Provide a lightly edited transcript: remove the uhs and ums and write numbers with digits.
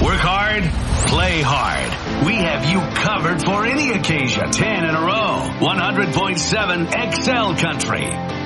Work hard, play hard. We have you covered for any occasion. 10 in a row. 100.7 XL Country.